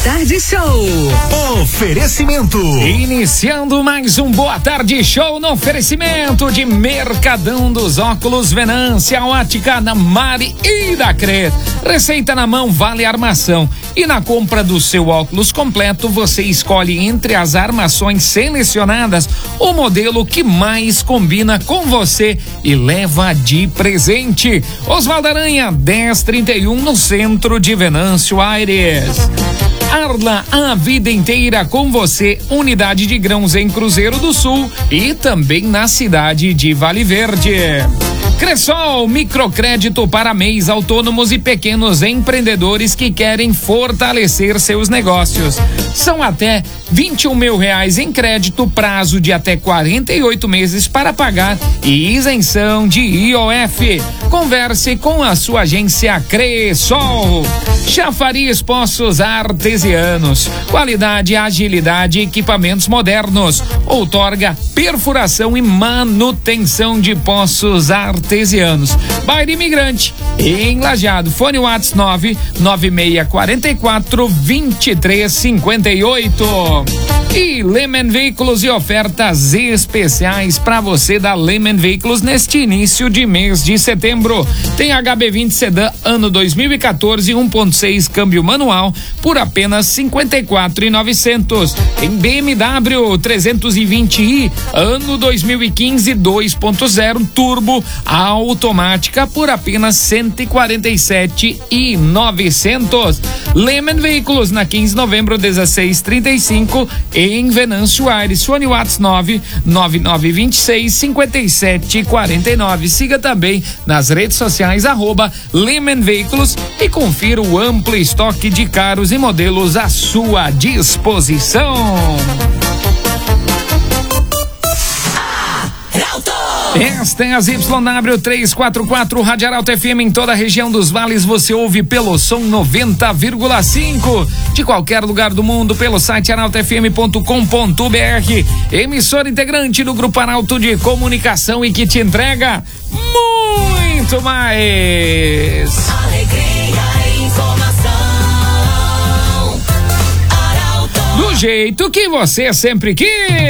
Tarde Show. Oferecimento. Iniciando mais um Boa Tarde Show no oferecimento de Mercadão dos Óculos Venância, Ótica na Mari e da Crer. Receita na mão, vale armação. E na compra do seu óculos completo, você escolhe entre as armações selecionadas o modelo que mais combina com você e leva de presente. Osvaldo Aranha, 1031, no centro de Venâncio Aires. Arla, a vida inteira com você, unidade de grãos em Cruzeiro do Sul e também na cidade de Vale Verde. Cressol, microcrédito para MEIs, autônomos e pequenos empreendedores que querem fortalecer seus negócios. São até R$21 mil em crédito, prazo de até 48 meses para pagar e isenção de IOF. Converse com a sua agência Cressol. Chafariz Poços Artesianos, qualidade, agilidade, equipamentos modernos. Outorga perfuração e manutenção de poços artesianos. Bairro Imigrante, em Lajeado. Fone WhatsApp 99644-2358. E Leman Veículos e ofertas especiais para você da Leman Veículos neste início de mês de setembro. Tem HB20 Sedan ano 2014 1.6 câmbio manual por apenas R$54.900. Tem BMW 320i ano 2015 2.0 turbo automática por apenas R$147.900. Leman Veículos na 15 de novembro 1635 em Venâncio Aires. Fone WhatsApp 99926-5749. Siga também nas redes sociais @Leman Veículos e confira o amplo estoque de carros e modelos à sua disposição. Esta é a ZYW 344, Rádio Arauto FM em toda a região dos vales. Você ouve pelo som 90,5 de qualquer lugar do mundo pelo site arautofm.com.br. Emissora integrante do Grupo Arauto de Comunicação e que te entrega muito mais. Alegria e informação. Arauto. Do jeito que você sempre quis.